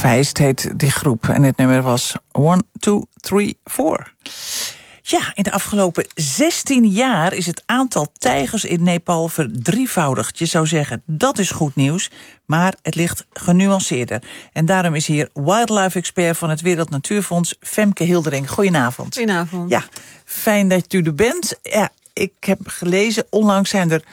Feist heet die groep en het nummer was 1, 2, 3, 4. Ja, in de afgelopen 16 jaar is het aantal tijgers in Nepal verdrievoudigd. Je zou zeggen, dat is goed nieuws, maar het ligt genuanceerder. En daarom is hier wildlife-expert van het Wereld Natuurfonds, Femke Hildering. Goedenavond. Goedenavond. Ja, fijn dat u er bent. Ja, ik heb gelezen, onlangs zijn er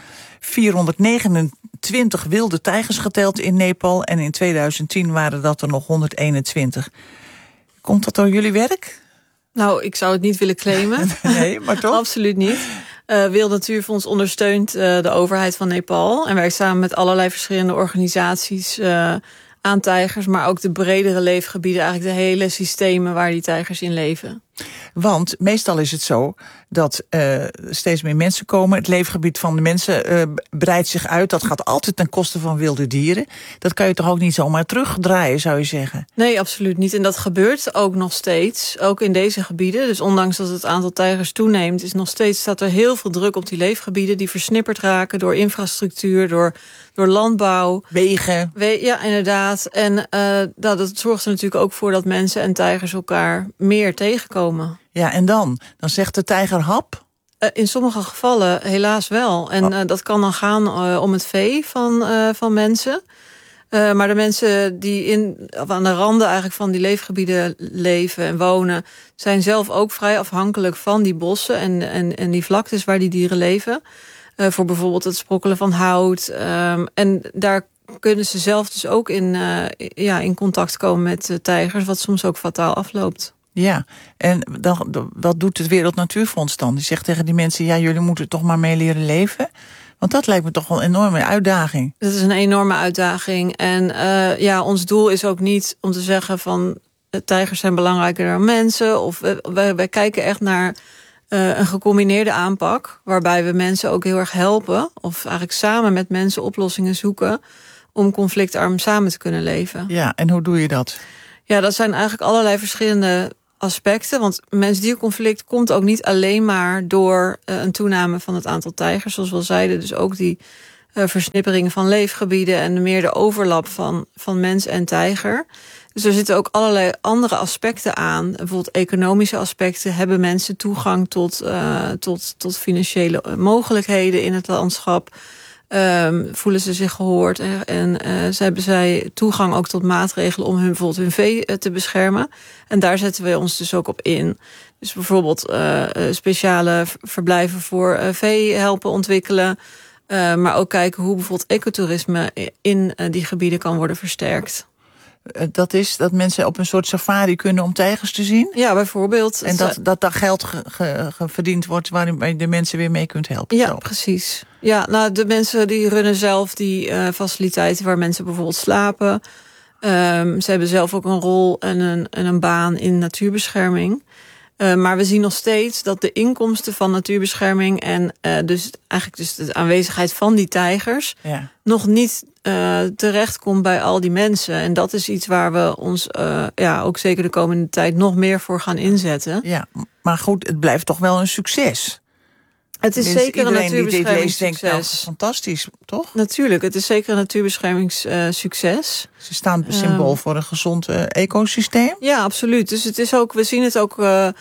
429 wilde tijgers geteld in Nepal en in 2010 waren dat er nog 121. Komt dat door jullie werk? Nou, ik zou het niet willen claimen. Nee, maar toch? Absoluut niet. Wereld Natuurfonds ondersteunt de overheid van Nepal en werkt samen met allerlei verschillende organisaties aan tijgers, maar ook de bredere leefgebieden, eigenlijk de hele systemen waar die tijgers in leven. Want meestal is het zo dat steeds meer mensen komen. Het leefgebied van de mensen breidt zich uit. Dat gaat altijd ten koste van wilde dieren. Dat kan je toch ook niet zomaar terugdraaien, zou je zeggen? Nee, absoluut niet. En dat gebeurt ook nog steeds, ook in deze gebieden. Dus ondanks dat het aantal tijgers toeneemt, staat er heel veel druk op die leefgebieden die versnipperd raken door infrastructuur, door landbouw. Wegen. Ja, inderdaad. En dat zorgt er natuurlijk ook voor dat mensen en tijgers elkaar meer tegenkomen. Ja, en dan zegt de tijger hap? In sommige gevallen helaas wel. En dat kan dan gaan om het vee van mensen. Maar de mensen die aan de randen eigenlijk van die leefgebieden leven en wonen, zijn zelf ook vrij afhankelijk van die bossen en die vlaktes waar die dieren leven. Voor bijvoorbeeld het sprokkelen van hout. En daar kunnen ze zelf dus ook in contact komen met tijgers, wat soms ook fataal afloopt. Ja, en wat doet het Wereld Natuurfonds dan? Die zegt tegen die mensen, ja, jullie moeten toch maar mee leren leven? Want dat lijkt me toch wel een enorme uitdaging. Dat is een enorme uitdaging. En ons doel is ook niet om te zeggen van tijgers zijn belangrijker dan mensen. Of wij kijken echt naar een gecombineerde aanpak, waarbij we mensen ook heel erg helpen, of eigenlijk samen met mensen oplossingen zoeken om conflictarm samen te kunnen leven. Ja, en hoe doe je dat? Ja, dat zijn eigenlijk allerlei verschillende aspecten. Want mens-dierconflict komt ook niet alleen maar door een toename van het aantal tijgers, zoals we al zeiden. Dus ook die versnippering van leefgebieden en meer de overlap van mens en tijger. Dus er zitten ook allerlei andere aspecten aan. Bijvoorbeeld economische aspecten. Hebben mensen toegang tot financiële mogelijkheden in het landschap? Voelen ze zich gehoord en hebben zij toegang ook tot maatregelen om bijvoorbeeld hun vee te beschermen. En daar zetten we ons dus ook op in. Dus bijvoorbeeld speciale verblijven voor vee helpen ontwikkelen. Maar ook kijken hoe bijvoorbeeld ecotourisme in die gebieden kan worden versterkt. Dat is dat mensen op een soort safari kunnen om tijgers te zien? Ja, bijvoorbeeld. En dat daar geld verdiend wordt waar je de mensen weer mee kunt helpen? Ja, zo. Precies. Ja, nou, de mensen die runnen zelf die faciliteiten waar mensen bijvoorbeeld slapen. Ze hebben zelf ook een rol en een baan in natuurbescherming. Maar we zien nog steeds dat de inkomsten van natuurbescherming en dus eigenlijk de aanwezigheid van die tijgers nog niet terecht komt bij al die mensen. En dat is iets waar we ons ook zeker de komende tijd nog meer voor gaan inzetten. Ja, maar goed, het blijft toch wel een succes. Het is zeker een natuurbeschermingssucces. Denkt, nou, fantastisch, toch? Natuurlijk, het is zeker een natuurbeschermingssucces. Ze staan symbool voor een gezond ecosysteem. Ja, absoluut. Dus het is ook, we zien het ook.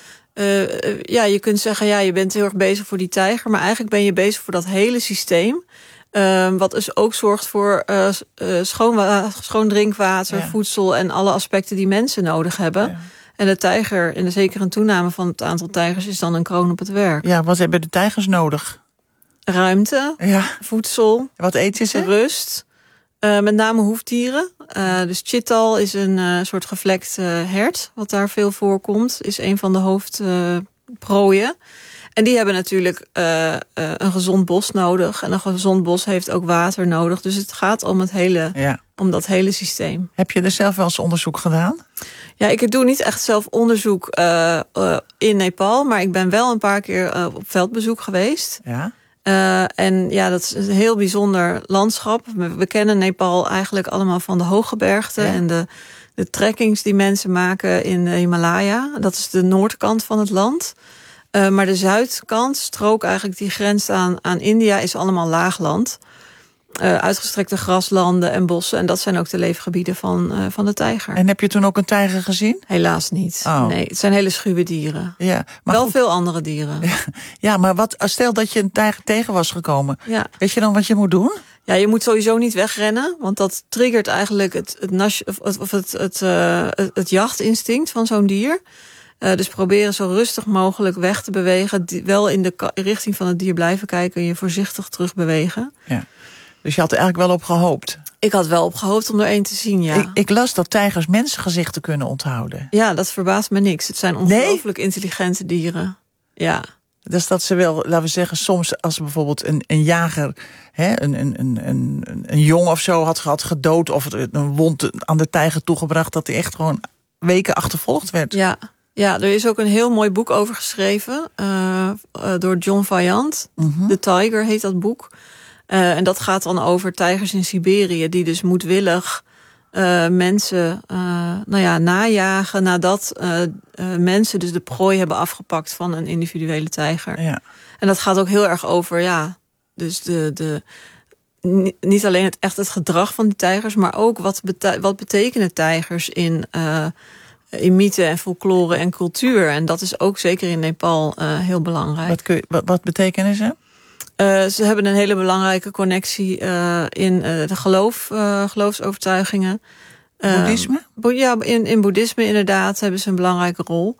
Je kunt zeggen, je bent heel erg bezig voor die tijger, maar eigenlijk ben je bezig voor dat hele systeem. Wat dus ook zorgt voor schoon drinkwater, voedsel en alle aspecten die mensen nodig hebben. Ja. En de tijger, en zeker een toename van het aantal tijgers, is dan een kroon op het werk. Ja, wat hebben de tijgers nodig? Ruimte, voedsel, wat eten ze? Rust. Met name hoefdieren. Dus chital is een soort gevlekt hert, wat daar veel voorkomt. Is een van de hoofdprooien. En die hebben natuurlijk een gezond bos nodig. En een gezond bos heeft ook water nodig. Dus het gaat om dat hele systeem. Heb je er zelf wel eens onderzoek gedaan? Ja, ik doe niet echt zelf onderzoek in Nepal. Maar ik ben wel een paar keer op veldbezoek geweest. Ja. Dat is een heel bijzonder landschap. We kennen Nepal eigenlijk allemaal van de hooggebergte en de trekkings die mensen maken in de Himalaya. Dat is de noordkant van het land. Maar de zuidkant, strook eigenlijk die grenst aan India, is allemaal laagland. uitgestrekte graslanden en bossen. En dat zijn ook de leefgebieden van de tijger. En heb je toen ook een tijger gezien? Helaas niet. Oh. Nee, het zijn hele schuwe dieren. Ja, maar wel goed. veel andere dieren. Ja, maar stel dat je een tijger tegen was gekomen. Ja. Weet je dan wat je moet doen? Ja, je moet sowieso niet wegrennen, want dat triggert eigenlijk het jachtinstinct van zo'n dier. Dus proberen zo rustig mogelijk weg te bewegen. Wel in de richting van het dier blijven kijken en je voorzichtig terugbewegen. Ja. Dus je had er eigenlijk wel op gehoopt. Ik had wel op gehoopt om er één te zien, ja. Ik las dat tijgers mensengezichten kunnen onthouden. Ja, dat verbaast me niks. Het zijn ongelooflijk intelligente dieren. Ja. Dus dat ze wel, laten we zeggen, soms als bijvoorbeeld een jager een jong of zo had gedood of een wond aan de tijger toegebracht, dat hij echt gewoon weken achtervolgd werd. Ja, er is ook een heel mooi boek over geschreven door John Vaillant. The Tiger heet dat boek. En dat gaat dan over tijgers in Siberië die dus moedwillig mensen najagen nadat mensen dus de prooi hebben afgepakt van een individuele tijger. Ja. En dat gaat ook heel erg over, dus niet alleen het gedrag van die tijgers, maar ook wat betekenen tijgers in mythe en folklore en cultuur. En dat is ook zeker in Nepal heel belangrijk. Wat betekenen ze? Ze hebben een hele belangrijke connectie in de geloofsovertuigingen. Boeddhisme? In boeddhisme inderdaad hebben ze een belangrijke rol.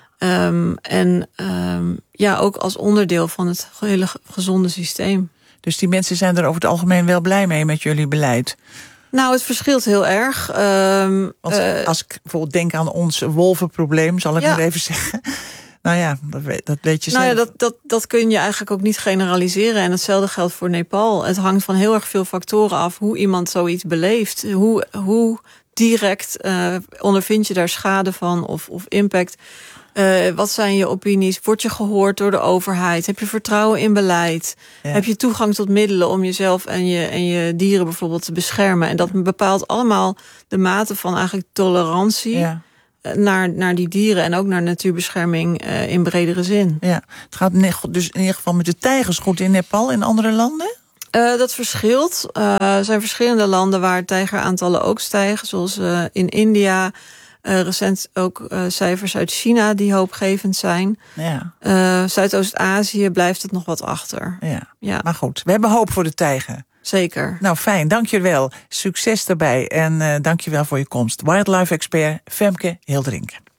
Ook als onderdeel van het hele gezonde systeem. Dus die mensen zijn er over het algemeen wel blij mee met jullie beleid? Nou, het verschilt heel erg. Als ik bijvoorbeeld denk aan ons wolvenprobleem, zal ik maar even zeggen. Nou ja, dat weet je zelf. Nou ja, dat kun je eigenlijk ook niet generaliseren. En hetzelfde geldt voor Nepal. Het hangt van heel erg veel factoren af hoe iemand zoiets beleeft. Hoe direct ondervind je daar schade van of impact. Wat zijn je opinies? Word je gehoord door de overheid? Heb je vertrouwen in beleid? Ja. Heb je toegang tot middelen om jezelf en je dieren bijvoorbeeld te beschermen? En dat bepaalt allemaal de mate van eigenlijk tolerantie... Ja. Naar die dieren en ook naar natuurbescherming in bredere zin. Ja, het gaat dus in ieder geval met de tijgers goed in Nepal, in andere landen? Dat verschilt. Er zijn verschillende landen waar tijgeraantallen ook stijgen, zoals in India. Recent ook cijfers uit China die hoopgevend zijn. Ja. Zuidoost-Azië blijft het nog wat achter. Ja. Maar goed, we hebben hoop voor de tijger. Zeker. Nou, fijn, dank je wel. Succes daarbij en dank je wel voor je komst. Wildlife-expert Femke Hildering.